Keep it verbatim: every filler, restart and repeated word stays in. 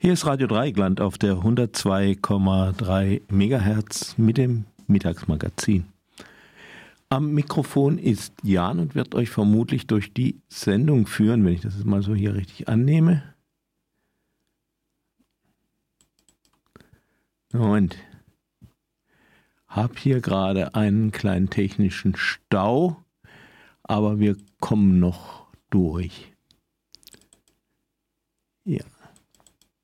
Hier ist Radio Dreieckland auf der hundertzwei Komma drei Megahertz mit dem Mittagsmagazin. Am Mikrofon ist Jan und wird euch vermutlich durch die Sendung führen, wenn ich das jetzt mal so hier richtig annehme. Moment. Hab hier gerade einen kleinen technischen Stau, aber wir kommen noch durch. Ja,